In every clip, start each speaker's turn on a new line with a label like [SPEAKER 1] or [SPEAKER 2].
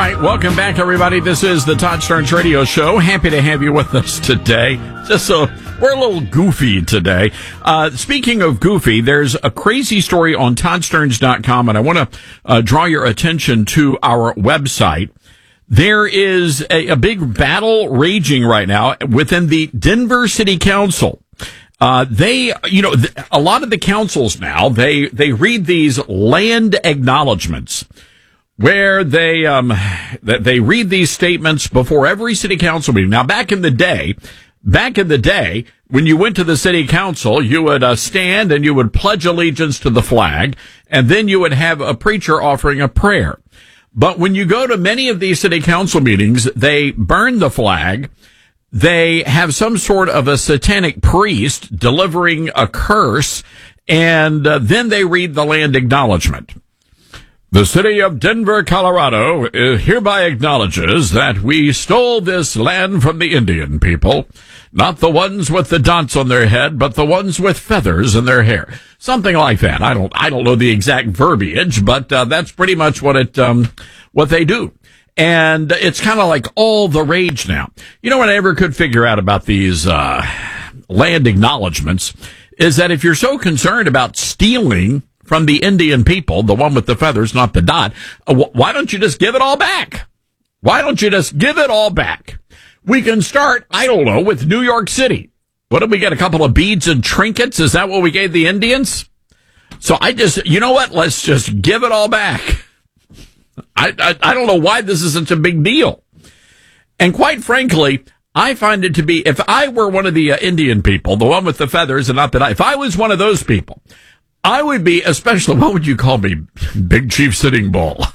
[SPEAKER 1] right, welcome back, everybody. This is the Todd Starnes Radio Show. Happy to have you with us today. We're a little goofy today. Speaking of goofy, there's a crazy story on ToddStarnes.com, and I want to draw your attention to our website. There is a big battle raging right now within the Denver City Council. A lot of the councils now, they read these land acknowledgments where they read these statements before every city council meeting. Now, back in the day, when you went to the city council, you would stand and you would pledge allegiance to the flag, and then you would have a preacher offering a prayer. But when you go to many of these city council meetings, they burn the flag. They have some sort of a satanic priest delivering a curse, and then they read the land acknowledgement. The city of Denver, Colorado, hereby acknowledges that we stole this land from the Indian people, not the ones with the dots on their head, but the ones with feathers in their hair. Something like that. I don't know the exact verbiage, but that's pretty much what they do. And it's kind of like all the rage now. You know what I never could figure out about these land acknowledgments is that if you're so concerned about stealing from the Indian people, the one with the feathers, not the dot, why don't you just give it all back? Why don't you just give it all back? We can start, I don't know, with New York City. What did we get? A couple of beads and trinkets? Is that what we gave the Indians? So you know what? Let's just give it all back. I don't know why this is such a big deal. And quite frankly, I find it to be, if I were one of the Indian people, the one with the feathers and not the dot, if I was one of those people, I would be, especially, what would you call me? Big Chief Sitting Bull.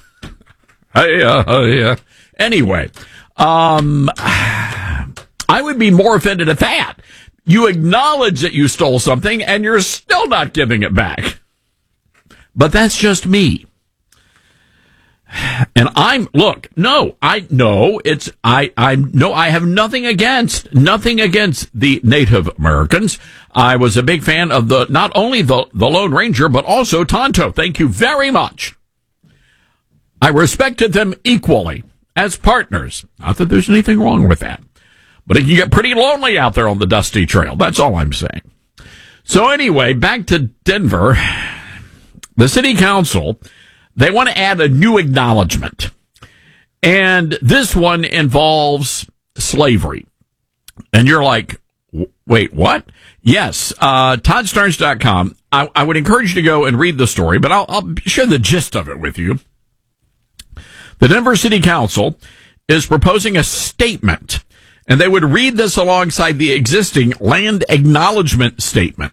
[SPEAKER 1] Anyway, I would be more offended at that. You acknowledge that you stole something and you're still not giving it back. But that's just me. And I have nothing against the Native Americans. I was a big fan of not only the Lone Ranger, but also Tonto. Thank you very much. I respected them equally as partners. Not that there's anything wrong with that, but it can get pretty lonely out there on the dusty trail. That's all I'm saying. So anyway, back to Denver. The city council, they want to add a new acknowledgement. And this one involves slavery. And you're like, wait, what? Yes, ToddStarnes.com. I would encourage you to go and read the story, but I'll share the gist of it with you. The Denver City Council is proposing a statement, and they would read this alongside the existing land acknowledgement statement.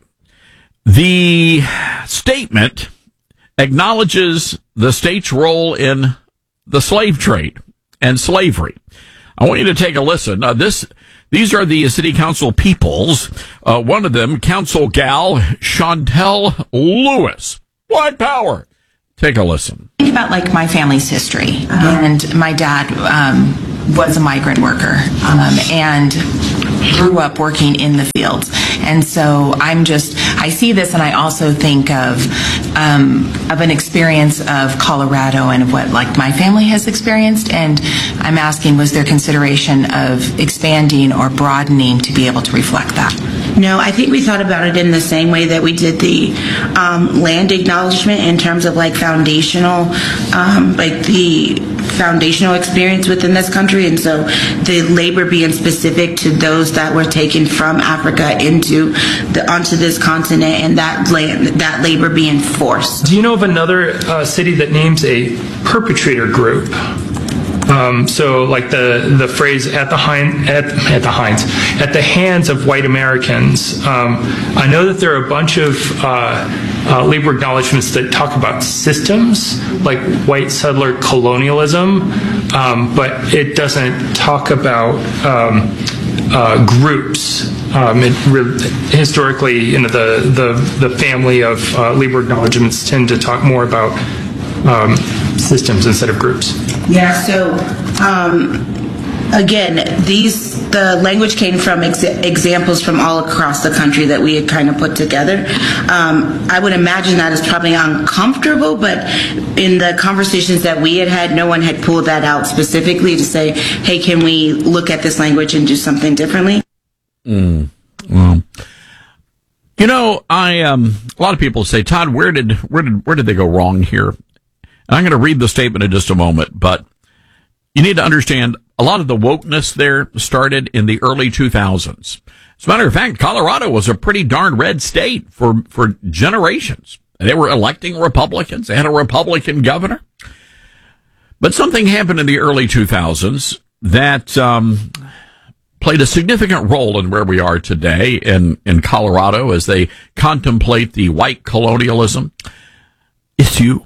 [SPEAKER 1] The statement acknowledges the state's role in the slave trade and slavery. I want you to take a listen. These are the city council peoples. One of them, council gal Chantel Lewis. White power. Take a listen.
[SPEAKER 2] Think about like my family's history. And my dad was a migrant worker and grew up working in the fields. And so I see this, and I also think of an experience of Colorado and of what like my family has experienced. And I'm asking, was there consideration of expanding or broadening to be able to reflect that?
[SPEAKER 3] No, I think we thought about it in the same way that we did the land acknowledgement in terms of like foundational, the foundational experience within this country. And so the labor being specific to those that were taken from Africa onto this continent, and that labor being forced.
[SPEAKER 4] Do you know of another city that names a perpetrator group? So like the phrase at the hands of white Americans. I know that there are a bunch of labor acknowledgments that talk about systems like white settler colonialism, but it doesn't talk about groups. Historically, the family of labor acknowledgments tend to talk more about systems instead of groups.
[SPEAKER 3] Yeah, so again, the language came from examples from all across the country that we had kind of put together. I would imagine that is probably uncomfortable, but in the conversations that we had, no one had pulled that out specifically to say, hey, can we look at this language and do something differently?
[SPEAKER 1] Well, a lot of people say, Todd, where did they go wrong here? And I'm going to read the statement in just a moment, but you need to understand a lot of the wokeness there started in the early 2000s. As a matter of fact, Colorado was a pretty darn red state for generations. They were electing Republicans. They had a Republican governor. But something happened in the early 2000s that played a significant role in where we are today in Colorado as they contemplate the white colonialism issue.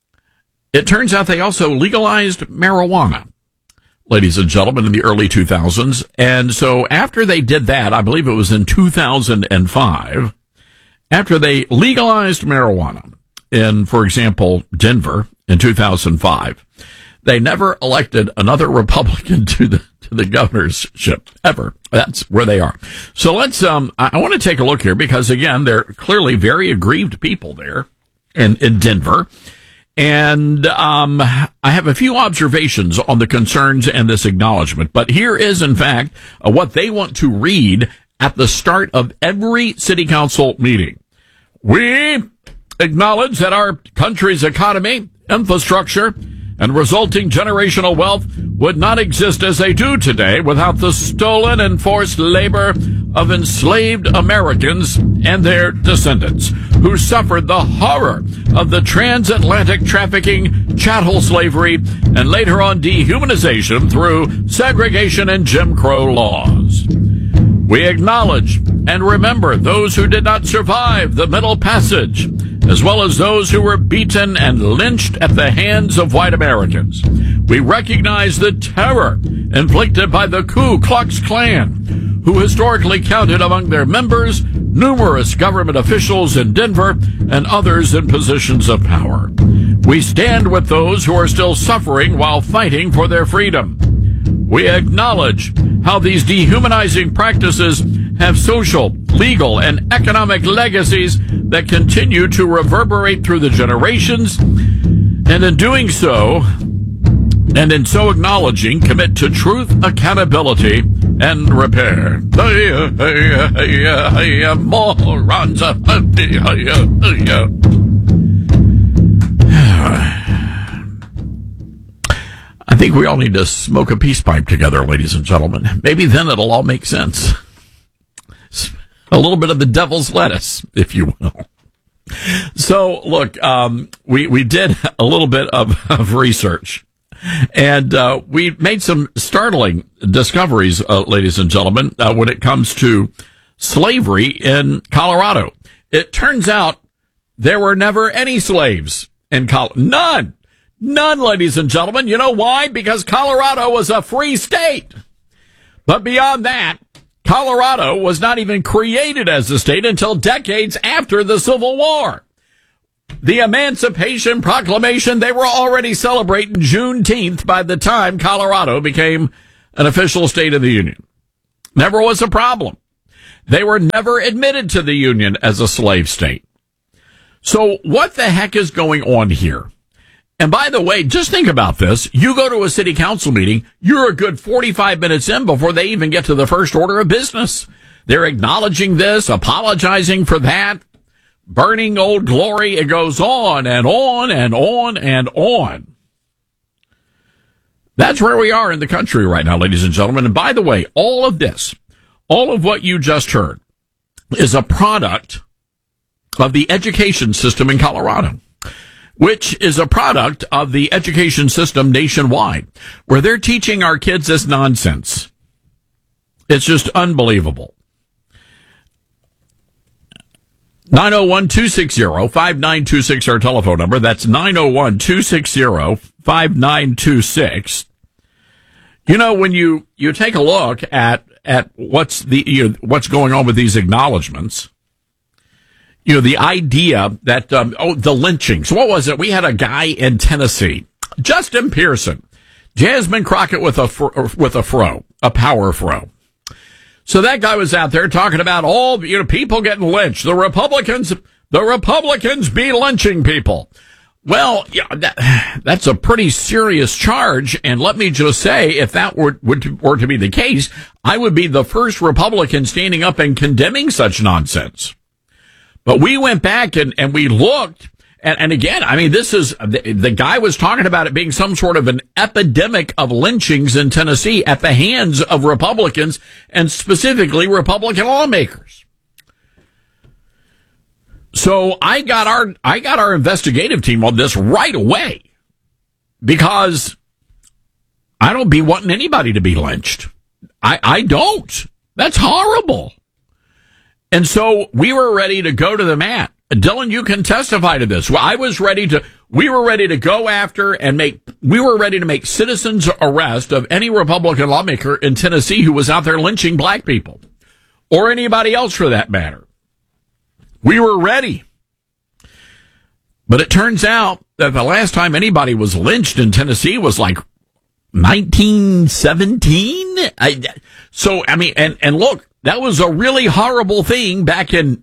[SPEAKER 1] It turns out they also legalized marijuana, ladies and gentlemen, in the early 2000s. And so after they did that, I believe it was in 2005, after they legalized marijuana in, for example, Denver in 2005, they never elected another Republican to the governorship ever. That's where they are. So let's, I want to take a look here because again, they're clearly very aggrieved people there in Denver. And I have a few observations on the concerns and this acknowledgement. But here is, in fact, what they want to read at the start of every city council meeting. We acknowledge that our country's economy, infrastructure, and resulting generational wealth would not exist as they do today without the stolen and forced labor of enslaved Americans and their descendants, who suffered the horror of the transatlantic trafficking, chattel slavery, and later on dehumanization through segregation and Jim Crow laws. We acknowledge and remember those who did not survive the Middle Passage, as well as those who were beaten and lynched at the hands of white Americans. We recognize the terror inflicted by the Ku Klux Klan, who historically counted among their members numerous government officials in Denver and others in positions of power. We stand with those who are still suffering while fighting for their freedom. We acknowledge how these dehumanizing practices have social, legal, and economic legacies that continue to reverberate through the generations, and in doing so, and in so acknowledging, commit to truth, accountability, and repair. Morons. I think we all need to smoke a peace pipe together, ladies and gentlemen. Maybe then it'll all make sense. A little bit of the devil's lettuce, if you will. So, look, we did a little bit of research, and we made some startling discoveries, ladies and gentlemen, when it comes to slavery in Colorado. It turns out there were never any slaves in Colorado. None, ladies and gentlemen. You know why? Because Colorado was a free state. But beyond that, Colorado was not even created as a state until decades after the Civil War. The Emancipation Proclamation, they were already celebrating Juneteenth by the time Colorado became an official state of the Union. Never was a problem. They were never admitted to the Union as a slave state. So what the heck is going on here? And by the way, just think about this. You go to a city council meeting, you're a good 45 minutes in before they even get to the first order of business. They're acknowledging this, apologizing for that, burning Old Glory. It goes on and on and on and on. That's where we are in the country right now, ladies and gentlemen. And by the way, all of this, all of what you just heard is a product of the education system in Colorado, which is a product of the education system nationwide, where they're teaching our kids this nonsense. It's just unbelievable. 901-260-5926, our telephone number. That's 901-260-5926. You know, when you take a look at what's going on with these acknowledgments, you know, the idea that, the lynchings. What was it? We had a guy in Tennessee, Justin Pearson, Jasmine Crockett with a power fro. So that guy was out there talking about all, people getting lynched. The Republicans be lynching people. Well, yeah, that's a pretty serious charge. And let me just say, if that were to be the case, I would be the first Republican standing up and condemning such nonsense. But we went back and we looked. And again, I mean, this is, the guy was talking about it being some sort of an epidemic of lynchings in Tennessee at the hands of Republicans and specifically Republican lawmakers. So I got our investigative team on this right away because I don't be wanting anybody to be lynched. I don't. That's horrible. And so we were ready to go to the mat. Dylan, you can testify to this. We were ready to go after and we were ready to make citizens arrest of any Republican lawmaker in Tennessee who was out there lynching black people or anybody else for that matter. We were ready. But it turns out that the last time anybody was lynched in Tennessee was like 1917. And look, that was a really horrible thing back in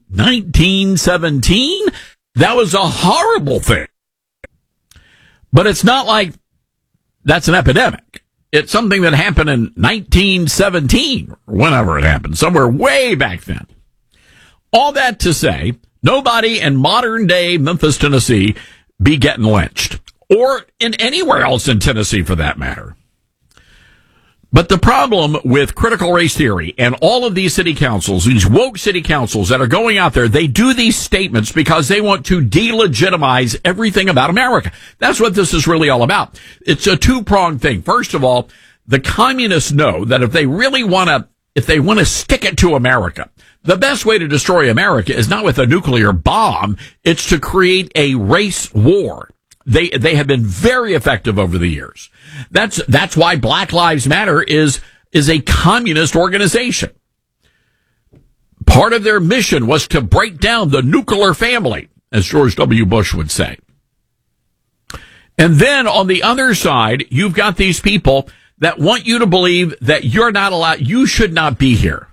[SPEAKER 1] 1917. That was a horrible thing. But it's not like that's an epidemic. It's something that happened in 1917, or whenever it happened, somewhere way back then. All that to say, nobody in modern day Memphis, Tennessee be getting lynched, or in anywhere else in Tennessee for that matter. But the problem with critical race theory and all of these city councils, these woke city councils that are going out there, they do these statements because they want to delegitimize everything about America. That's what this is really all about. It's a two-pronged thing. First of all, the communists know that if they want to stick it to America, the best way to destroy America is not with a nuclear bomb. It's to create a race war. They have been very effective over the years. That's why Black Lives Matter is a communist organization. Part of their mission was to break down the nuclear family, as George W. Bush would say. And then on the other side, you've got these people that want you to believe that you're not allowed, you should not be here.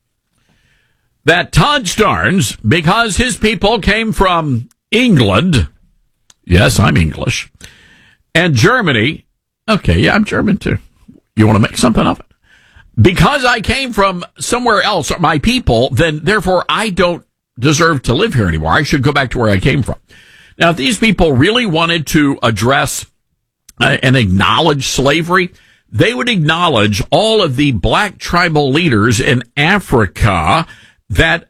[SPEAKER 1] That Todd Starnes, because his people came from England, yes, I'm English, and Germany, okay, yeah, I'm German too. You want to make something of it? Because I came from somewhere else, my people, then therefore I don't deserve to live here anymore. I should go back to where I came from. Now, if these people really wanted to address and acknowledge slavery, they would acknowledge all of the black tribal leaders in Africa that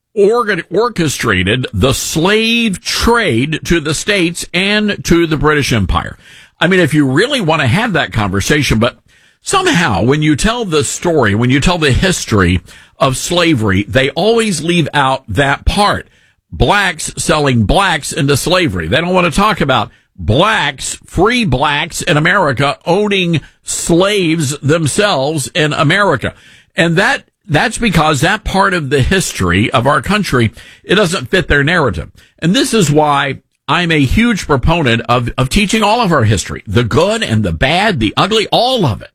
[SPEAKER 1] orchestrated the slave trade to the States and to the British Empire. I mean, if you really want to have that conversation, but somehow when you tell the story, when you tell the history of slavery, they always leave out that part. Blacks selling blacks into slavery. They don't want to talk about blacks, free blacks in America owning slaves themselves in America. And that's because that part of the history of our country, it doesn't fit their narrative. And this is why I'm a huge proponent of teaching all of our history, the good and the bad, the ugly, all of it.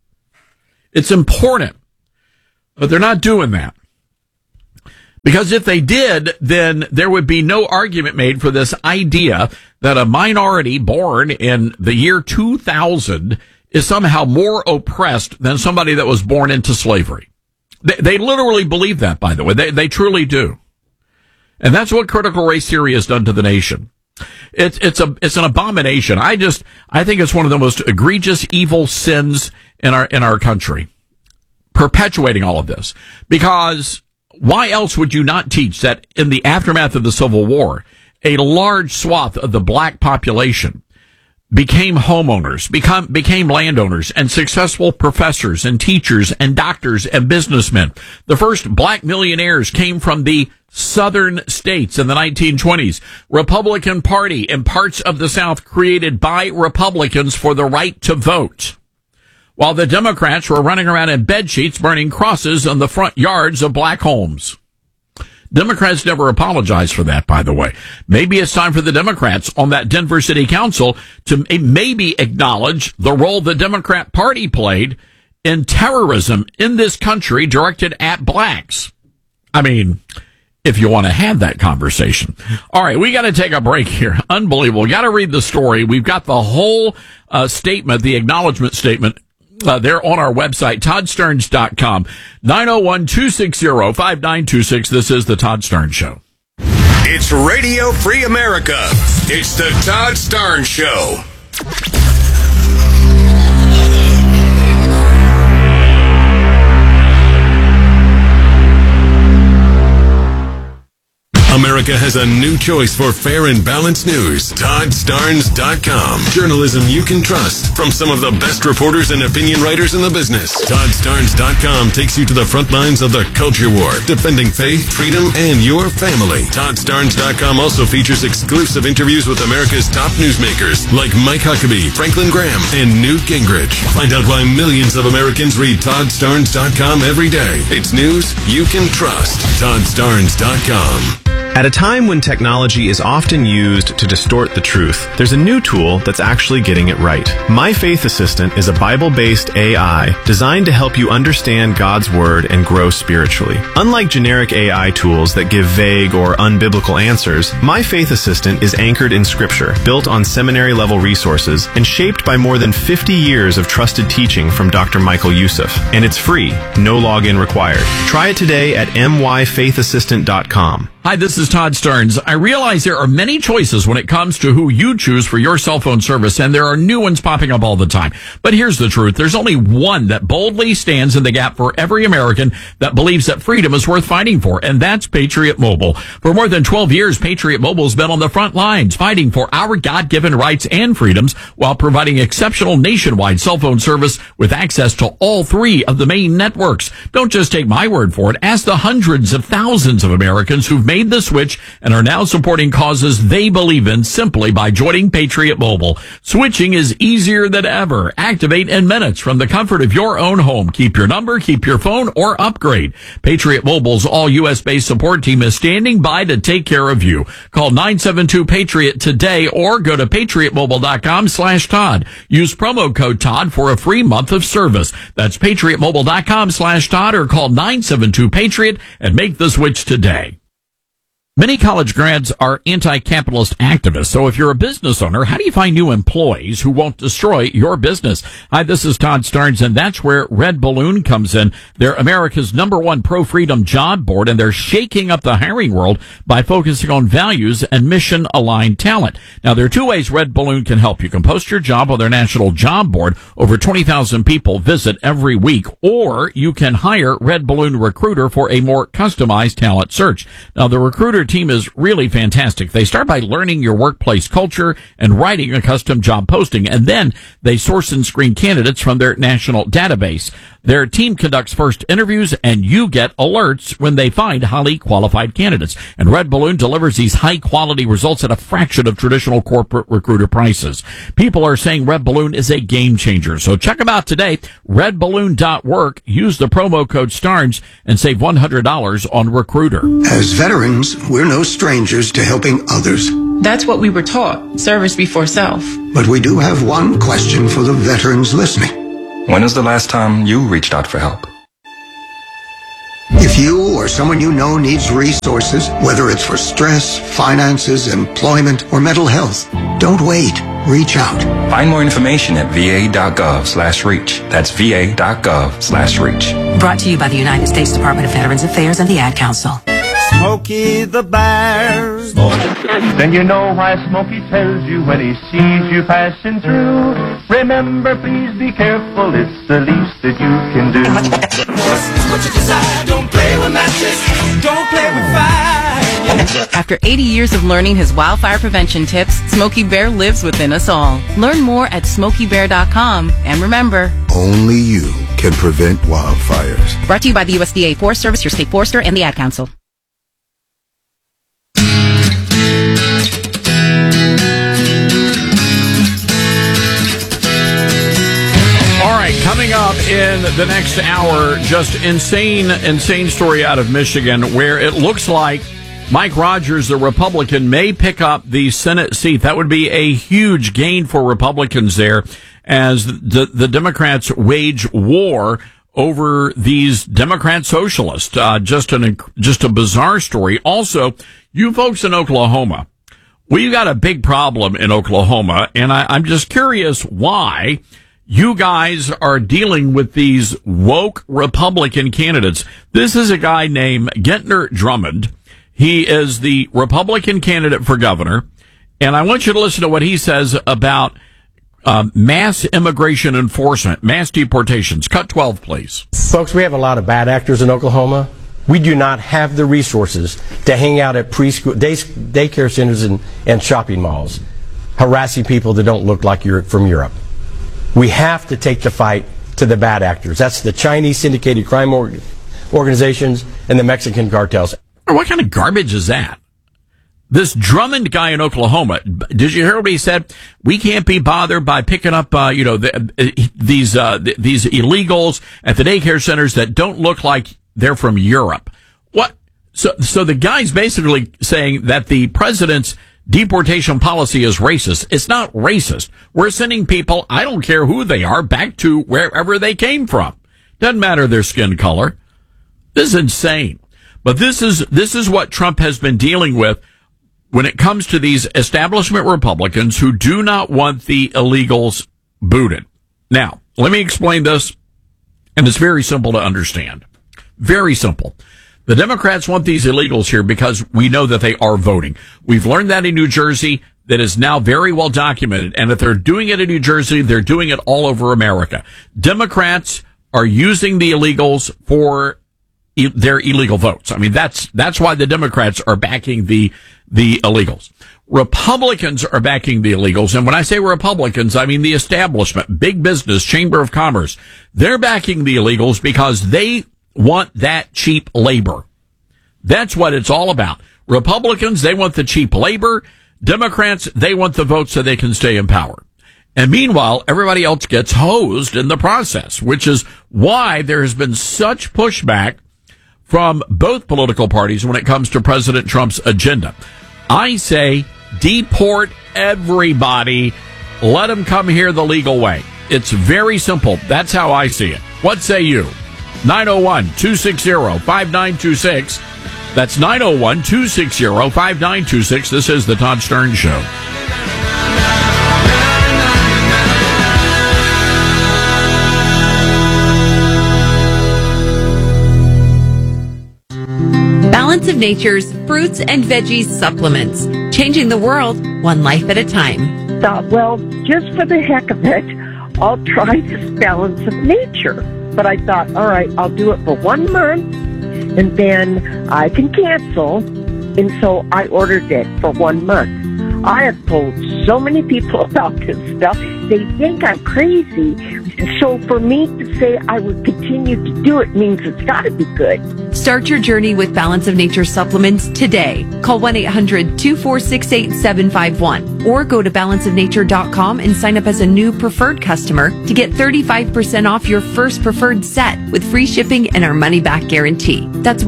[SPEAKER 1] It's important, but they're not doing that. Because if they did, then there would be no argument made for this idea that a minority born in the year 2000 is somehow more oppressed than somebody that was born into slavery. They literally believe that, by the way. They truly do. And that's what critical race theory has done to the nation. It's an abomination. I think it's one of the most egregious evil sins in our country, perpetuating all of this. Because why else would you not teach that in the aftermath of the Civil War, a large swath of the black population became homeowners, became landowners and successful professors and teachers and doctors and businessmen. The first black millionaires came from the southern states in the 1920s. Republican Party in parts of the South created by Republicans for the right to vote, while the Democrats were running around in bedsheets burning crosses on the front yards of black homes. Democrats never apologize for that, by the way. Maybe it's time for the Democrats on that Denver City Council to maybe acknowledge the role the Democrat Party played in terrorism in this country directed at blacks. I mean, if you want to have that conversation. All right, we got to take a break here. Unbelievable. Got to read the story. We've got the whole statement, the acknowledgement statement, there on our website, toddsterns.com. 901-260-5926. This is the Todd Starnes Show.
[SPEAKER 5] It's Radio Free America. It's the Todd Starnes Show. America has a new choice for fair and balanced news. ToddStarnes.com. Journalism you can trust from some of the best reporters and opinion writers in the business. ToddStarnes.com takes you to the front lines of the culture war, defending faith, freedom, and your family. ToddStarnes.com also features exclusive interviews with America's top newsmakers like Mike Huckabee, Franklin Graham, and Newt Gingrich. Find out why millions of Americans read ToddStarnes.com every day. It's news you can trust. ToddStarnes.com.
[SPEAKER 6] At a time when technology is often used to distort the truth, there's a new tool that's actually getting it right. My Faith Assistant is a Bible-based AI designed to help you understand God's Word and grow spiritually. Unlike generic AI tools that give vague or unbiblical answers, My Faith Assistant is anchored in Scripture, built on seminary-level resources, and shaped by more than 50 years of trusted teaching from Dr. Michael Youssef. And it's free, no login required. Try it today at myfaithassistant.com.
[SPEAKER 1] Hi, this is Todd Starnes. I realize there are many choices when it comes to who you choose for your cell phone service, and there are new ones popping up all the time. But here's the truth. There's only one that boldly stands in the gap for every American that believes that freedom is worth fighting for, and that's Patriot Mobile. For more than 12 years, Patriot Mobile has been on the front lines fighting for our God-given rights and freedoms while providing exceptional nationwide cell phone service with access to all three of the main networks. Don't just take my word for it. Ask the hundreds of thousands of Americans who've made the switch and are now supporting causes they believe in simply by joining Patriot Mobile. Switching is easier than ever. Activate in minutes from the comfort of your own home. Keep your number, keep your phone, or upgrade. Patriot Mobile's all U.S.-based support team is standing by to take care of you. Call 972-PATRIOT today or go to patriotmobile.com/Todd. Use promo code Todd for a free month of service. That's patriotmobile.com/Todd or call 972-PATRIOT and make the switch today. Many college grads are anti-capitalist activists, so if you're a business owner, how do you find new employees who won't destroy your business? Hi, this is Todd Starnes, and that's where Red Balloon comes in. They're America's #1 pro-freedom job board, and they're shaking up the hiring world by focusing on values and mission-aligned talent. Now, there are two ways Red Balloon can help. You can post your job on their national job board. Over 20,000 people visit every week, or you can hire Red Balloon Recruiter for a more customized talent search. Now, the Recruiter team is really fantastic. They start by learning your workplace culture and writing a custom job posting, and then they source and screen candidates from their national database. Their team conducts first interviews, and you get alerts when they find highly qualified candidates. And Red Balloon delivers these high-quality results at a fraction of traditional corporate recruiter prices. People are saying Red Balloon is a game changer. So check them out today, redballoon.work. Use the promo code STARNS and save $100 on Recruiter.
[SPEAKER 7] As veterans, we're no strangers to helping others.
[SPEAKER 8] That's what we were taught, service before self.
[SPEAKER 7] But we do have one question for the veterans listening.
[SPEAKER 9] When is the last time you reached out for help?
[SPEAKER 7] If you or someone you know needs resources, whether it's for stress, finances, employment, or mental health, don't wait. Reach out.
[SPEAKER 9] Find more information at va.gov/reach. That's va.gov/reach.
[SPEAKER 10] Brought to you by the United States Department of Veterans Affairs and the Ad Council.
[SPEAKER 11] Smokey the Bear.
[SPEAKER 12] Then you know why Smokey tells you when he sees you passing through. Remember, please be careful, it's the least that you can do.
[SPEAKER 11] What you decide, don't play with matches, don't play with fire.
[SPEAKER 8] After 80 years of learning his wildfire prevention tips, Smokey Bear lives within us all. Learn more at SmokeyBear.com. And remember,
[SPEAKER 7] only you can prevent wildfires.
[SPEAKER 8] Brought to you by the USDA Forest Service, your state forester, and the Ad Council.
[SPEAKER 1] All right, coming up in the next hour. Just insane story out of Michigan where it looks like Mike Rogers, the Republican, may pick up the Senate seat. That would be a huge gain for Republicans there as the Democrats wage war over these Democrat socialists. Just a bizarre story. Also, you folks in Oklahoma, we've got a big problem in Oklahoma, and I'm just curious why you guys are dealing with these woke Republican candidates. This is a guy named Gentner Drummond. He is the Republican candidate for governor, and I want you to listen to what he says about mass immigration enforcement, mass deportations. Cut 12, please.
[SPEAKER 13] Folks, we have a lot of bad actors in Oklahoma. We do not have the resources to hang out at preschool, daycare centers and shopping malls, harassing people that don't look like you're from Europe. We have to take the fight to the bad actors. That's the Chinese syndicated crime organizations and the Mexican cartels.
[SPEAKER 1] What kind of garbage is that? This Drummond guy in Oklahoma, did you hear what he said? We can't be bothered by picking up, these illegals at the daycare centers that don't look like they're from Europe. What? So the guy's basically saying that the president's deportation policy is racist. It's not racist. We're sending people, I don't care who they are, back to wherever they came from. Doesn't matter their skin color. This is insane. But this is what Trump has been dealing with when it comes to these establishment Republicans who do not want the illegals booted. Now, let me explain this, and it's very simple to understand. Very simple. The Democrats want these illegals here because we know that they are voting. We've learned that in New Jersey. That is now very well documented. And if they're doing it in New Jersey, they're doing it all over America. Democrats are using the illegals for their illegal votes. I mean, that's why the Democrats are backing the illegals. Republicans are backing the illegals. And when I say Republicans, I mean the establishment, big business, Chamber of Commerce. They're backing the illegals because they want that cheap labor. That's what it's all about. Republicans, they want the cheap labor. Democrats, they want the votes so they can stay in power. And meanwhile, everybody else gets hosed in the process, which is why there has been such pushback from both political parties when it comes to President Trump's agenda. I say deport everybody. Let them come here the legal way. It's very simple. That's how I see it. What say you? 901-260-5926. That's 901-260-5926. This is the Todd Stern Show.
[SPEAKER 14] Balance of Nature's fruits and veggies supplements, changing the world one life at a time.
[SPEAKER 15] Thought, well, just for the heck of it, I'll try this Balance of Nature. But I thought, all right, I'll do it for 1 month, and then I can cancel. And so I ordered it for 1 month. I have told so many people about this stuff. They think I'm crazy. So for me to say I would continue to do it means it's got to be good.
[SPEAKER 14] Start your journey with Balance of Nature supplements today. Call 1-800-246-8751 or go to balanceofnature.com and sign up as a new preferred customer to get 35% off your first preferred set with free shipping and our money-back guarantee. That's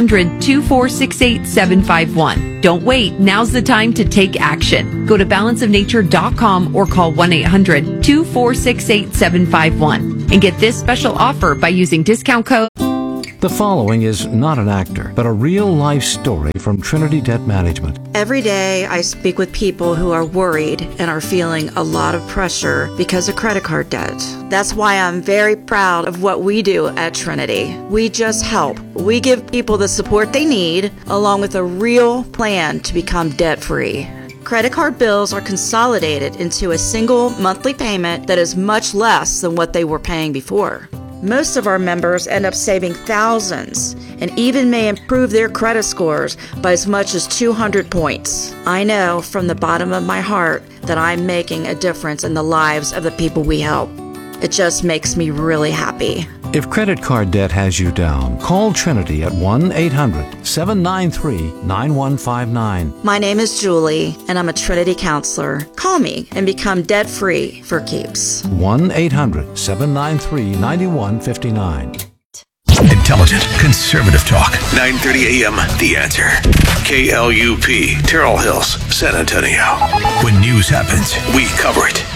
[SPEAKER 14] 1-800-246-8751. Don't wait. Now's the time to take action. Go to balanceofnature.com or call 1-800-246-8751 and get this special offer by using discount code.
[SPEAKER 16] The following is not an actor, but a real-life story from Trinity Debt Management.
[SPEAKER 17] Every day I speak with people who are worried and are feeling a lot of pressure because of credit card debt. That's why I'm very proud of what we do at Trinity. We just help. We give people the support they need, along with a real plan to become debt-free. Credit card bills are consolidated into a single monthly payment that is much less than what they were paying before. Most of our members end up saving thousands and even may improve their credit scores by as much as 200 points. I know from the bottom of my heart that I'm making a difference in the lives of the people we help. It just makes me really happy.
[SPEAKER 16] If credit card debt has you down, call Trinity at 1-800-793-9159.
[SPEAKER 17] My name is Julie, and I'm a Trinity counselor. Call me and become debt-free for keeps.
[SPEAKER 16] 1-800-793-9159.
[SPEAKER 18] Intelligent, conservative talk. 9:30 a.m. The Answer. KLUP, Terrell Hills, San Antonio. When news happens, we cover it.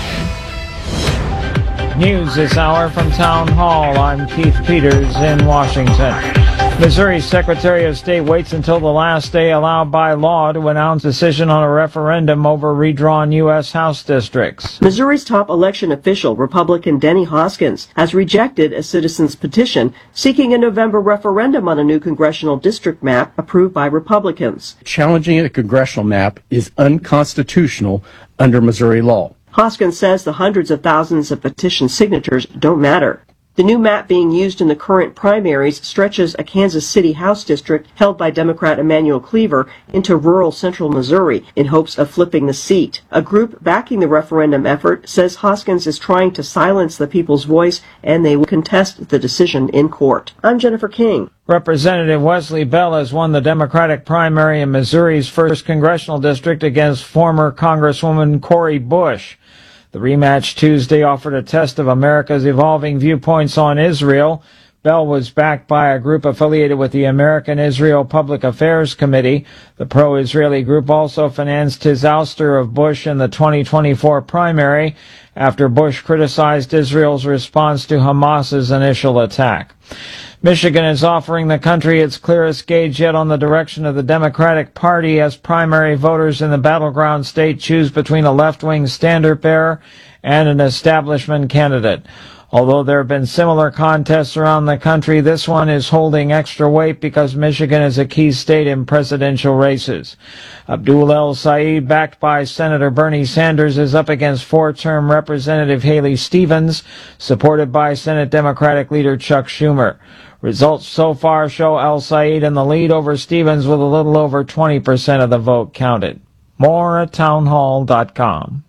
[SPEAKER 19] News this hour from Town Hall. I'm Keith Peters in Washington. Missouri's Secretary of State waits until the last day allowed by law to announce decision on a referendum over redrawn U.S. House districts.
[SPEAKER 20] Missouri's top election official, Republican Denny Hoskins, has rejected a citizen's petition seeking a November referendum on a new congressional district map approved by Republicans.
[SPEAKER 21] Challenging a congressional map is unconstitutional under Missouri law.
[SPEAKER 20] Hoskins says the hundreds of thousands of petition signatures don't matter. The new map being used in the current primaries stretches a Kansas City House district held by Democrat Emanuel Cleaver into rural central Missouri in hopes of flipping the seat. A group backing the referendum effort says Hoskins is trying to silence the people's voice and they will contest the decision in court. I'm Jennifer King.
[SPEAKER 19] Representative Wesley Bell has won the Democratic primary in Missouri's 1st congressional district against former Congresswoman Cori Bush. The rematch Tuesday offered a test of America's evolving viewpoints on Israel. Bell was backed by a group affiliated with the American Israel Public Affairs Committee. The pro-Israeli group also financed his ouster of Bush in the 2024 primary after Bush criticized Israel's response to Hamas's initial attack. Michigan is offering the country its clearest gauge yet on the direction of the Democratic Party as primary voters in the battleground state choose between a left-wing standard-bearer and an establishment candidate. Although there have been similar contests around the country, this one is holding extra weight because Michigan is a key state in presidential races. Abdul El Sayed, backed by Senator Bernie Sanders, is up against four-term Representative Haley Stevens, supported by Senate Democratic leader Chuck Schumer. Results so far show El Sayed in the lead over Stevens with a little over 20% of the vote counted. More at townhall.com.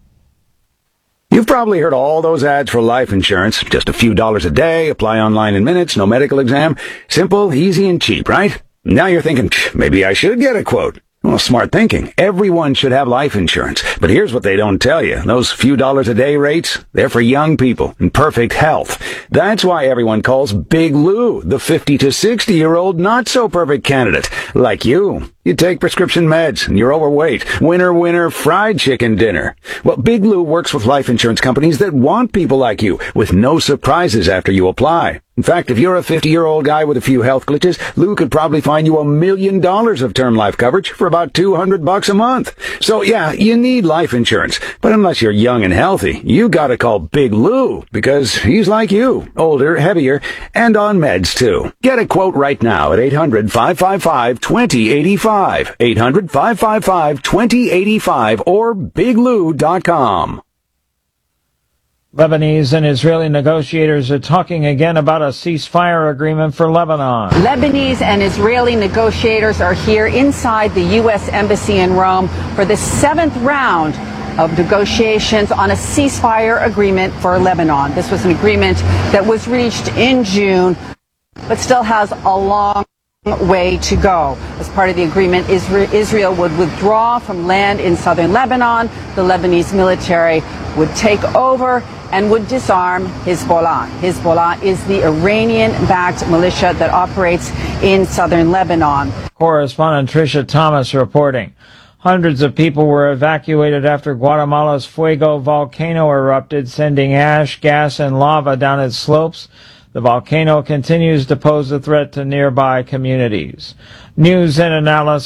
[SPEAKER 22] You've probably heard all those ads for life insurance. Just a few dollars a day, apply online in minutes, no medical exam. Simple, easy, and cheap, right? Now you're thinking, maybe I should get a quote. Well, smart thinking. Everyone should have life insurance. But here's what they don't tell you. Those few dollars a day rates, they're for young people in perfect health. That's why everyone calls Big Lou the 50 to 60-year-old not-so-perfect candidate. Like you. You take prescription meds and you're overweight. Winner, winner, fried chicken dinner. Well, Big Lou works with life insurance companies that want people like you with no surprises after you apply. In fact, if you're a 50-year-old guy with a few health glitches, Lou could probably find you $1 million of term life coverage for about $200 a month. So yeah, you need life insurance. But unless you're young and healthy, you gotta call Big Lou because he's like you, older, heavier, and on meds too. Get a quote right now at 800-555-2085. 800-555-2085 or biglou.com.
[SPEAKER 19] Lebanese and Israeli negotiators are talking again about a ceasefire agreement for Lebanon.
[SPEAKER 23] Lebanese and Israeli negotiators are here inside the U.S. Embassy in Rome for the 7th round of negotiations on a ceasefire agreement for Lebanon. This was an agreement that was reached in June, but still has a long way to go. As part of the agreement, Israel would withdraw from land in southern Lebanon. The Lebanese military would take over and would disarm Hezbollah. Hezbollah is the Iranian-backed militia that operates in southern Lebanon.
[SPEAKER 19] Correspondent Tricia Thomas reporting. Hundreds of people were evacuated after Guatemala's Fuego volcano erupted, sending ash, gas, and lava down its slopes. The volcano continues to pose a threat to nearby communities. News and analysis.